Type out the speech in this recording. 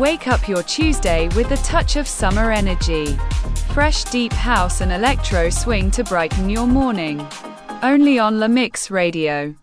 Wake up your Tuesday with a touch of summer energy. Fresh deep house and electro swing to brighten your morning. Only on La Mix Radio.